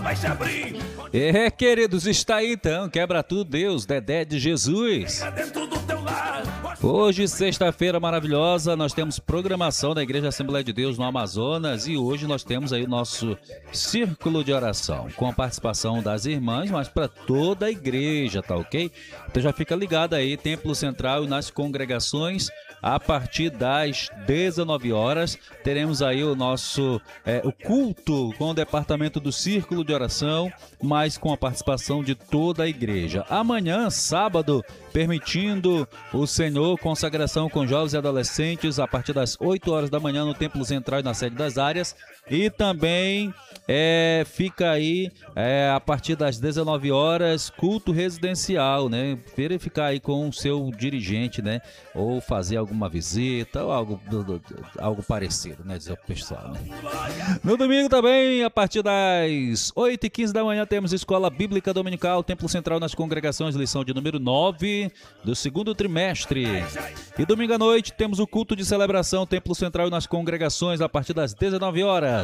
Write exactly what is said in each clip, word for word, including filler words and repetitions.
É, queridos, está aí então, quebra tudo, Deus, Dedé de Jesus. Hoje, sexta-feira maravilhosa, nós temos programação da Igreja Assembleia de Deus no Amazonas e hoje nós temos aí o nosso círculo de oração com a participação das irmãs, mas para toda a igreja, tá ok? Então já fica ligado aí, Templo Central e nas congregações. A partir das dezenove horas, teremos aí o nosso é, o culto com o departamento do Círculo de Oração, mas com a participação de toda a igreja. Amanhã, sábado, permitindo o Senhor, consagração com jovens e adolescentes a partir das oito horas da manhã no Templo Central e na sede das áreas. E também é, fica aí é, a partir das dezenove horas, culto residencial, né? Verificar aí com o seu dirigente, né? Ou fazer alguma visita ou algo, algo parecido, né? Dizer o pessoal, né? No domingo também, a partir das oito e quinze da manhã, temos Escola Bíblica Dominical, Templo Central nas congregações, lição de número nove do segundo trimestre. E domingo à noite temos o culto de celebração, Templo Central nas congregações, a partir das dezenove horas.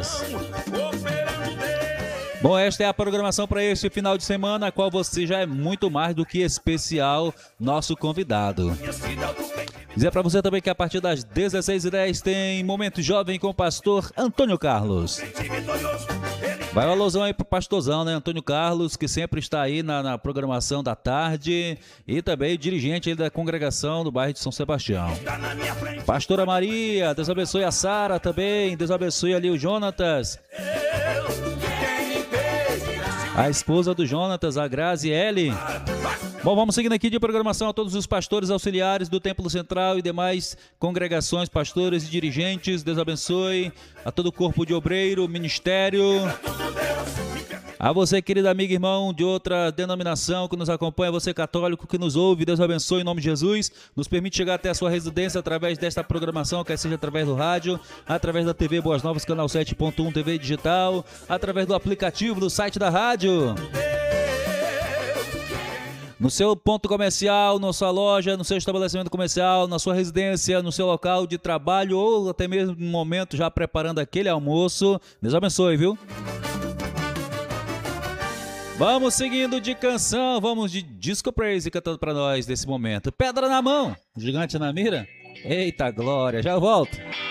Bom, esta é a programação para este final de semana, a qual você já é muito mais do que especial, nosso convidado. Dizer para você também que a partir das dezesseis e dez tem Momento Jovem com o pastor Antônio Carlos. Vai uma alusão aí pro pastorzão, né, Antônio Carlos, que sempre está aí na, na programação da tarde e também dirigente aí da congregação do bairro de São Sebastião. Pastora Maria, Deus abençoe a Sara também, Deus abençoe ali o Jonatas. A esposa do Jonatas, a Graziele. Bom, vamos seguindo aqui de programação a todos os pastores auxiliares do Templo Central e demais congregações, pastores e dirigentes. Deus abençoe a todo o corpo de obreiro, ministério. A você, querida amiga e irmão de outra denominação que nos acompanha, você católico que nos ouve, Deus abençoe em nome de Jesus. Nos permite chegar até a sua residência através desta programação, quer seja através do rádio, através da T V Boas Novas, canal sete ponto um, T V digital, através do aplicativo do site da rádio. No seu ponto comercial, na sua loja, no seu estabelecimento comercial, na sua residência, no seu local de trabalho ou até mesmo no momento já preparando aquele almoço. Deus abençoe, viu? Vamos seguindo de canção, vamos de Disco Praise cantando para nós nesse momento. Pedra na mão, gigante na mira. Eita glória, já volto.